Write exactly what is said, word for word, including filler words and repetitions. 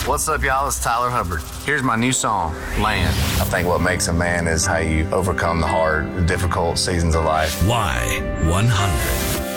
What's up, y'all? It's Tyler Hubbard. Here's my new song, Land. I think what makes a man is how you overcome the hard, difficult seasons of life. Y one hundred.